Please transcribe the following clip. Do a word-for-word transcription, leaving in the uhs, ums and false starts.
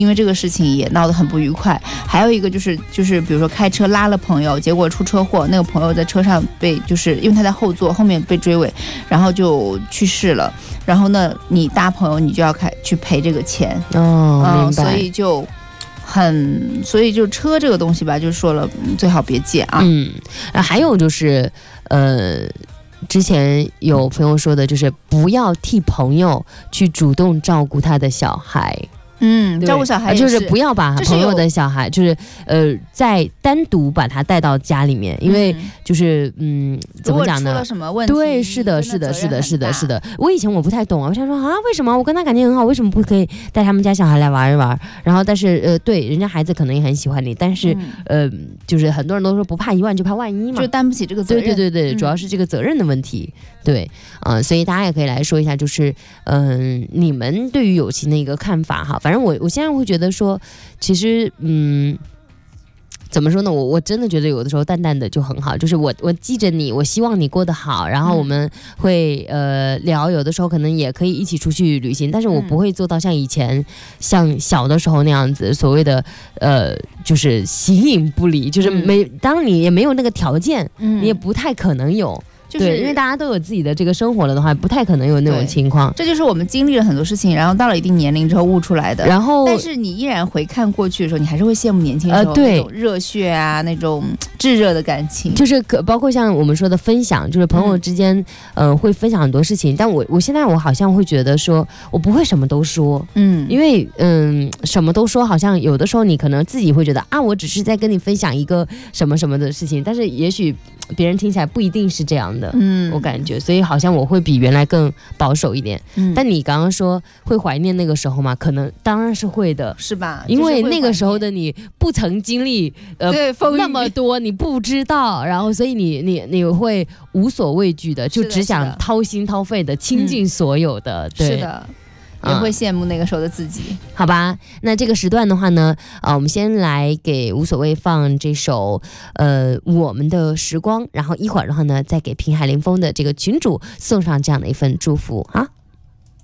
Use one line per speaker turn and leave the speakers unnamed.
因为这个事情也闹得很不愉快。还有一个就是就是比如说开车拉了朋友，结果出车祸，那个朋友在车上被就是因为他在后座，后面被追尾，然后就去世了。然后呢，你搭朋友你就要开去赔这个钱
哦，
嗯、
明白。
所以就很，所以就车这个东西吧，就说了最好别借啊。
嗯，还有就是呃。之前有朋友说的就是不要替朋友去主动照顾他的小孩，
嗯，照顾小孩也是
就是不要把朋友的小孩，就是呃，再单独把他带到家里面，因为就是嗯，怎么讲呢？
出了什么问题？
对，是的，是的，是的，是的，是的。我以前我不太懂啊，我想说啊，为什么我跟他感情很好，为什么不可以带他们家小孩来玩一玩？然后，但是呃，对，人家孩子可能也很喜欢你，但是、嗯、呃，就是很多人都说不怕一万就怕万一嘛，
就担不起这个责任。
对对对对，嗯、主要是这个责任的问题。对，啊、呃，所以大家也可以来说一下，就是嗯、呃，你们对于友情的一个看法哈。反正我我现在会觉得说，其实嗯。怎么说呢？我我真的觉得有的时候淡淡的就很好，就是我我记着你，我希望你过得好，然后我们会、嗯、呃聊，有的时候可能也可以一起出去旅行，但是我不会做到像以前、嗯、像小的时候那样子，所谓的呃就是形影不离，就是没、嗯、当你也没有那个条件、嗯，你也不太可能有。就是、对，因为大家都有自己的这个生活了的话，不太可能有那种情况。
这就是我们经历了很多事情，然后到了一定年龄之后悟出来的。
然后，
但是你依然回看过去的时候，你还是会羡慕年轻时候、呃、那种热血啊，那种炙热的感情。
就是可包括像我们说的分享，就是朋友之间，嗯、呃，会分享很多事情。但我我现在我好像会觉得说，我不会什么都说，嗯，因为嗯，什么都说，好像有的时候你可能自己会觉得啊，我只是在跟你分享一个什么什么的事情，但是也许别人听起来不一定是这样的。嗯，我感觉，所以好像我会比原来更保守一点。嗯，但你刚刚说会怀念那个时候吗？可能当然是会的，
是吧？
因为那个时候的你不曾经历呃那么多，你不知道，然后所以你你你会无所畏惧的，就只想掏心掏肺的倾尽所有的。
嗯、对，是的。也会羡慕那个时候的自己、嗯、
好吧。那这个时段的话呢，啊，我们先来给无所谓放这首呃我们的时光，然后一会儿的话呢，再给平海林峰的这个群主送上这样的一份祝福啊。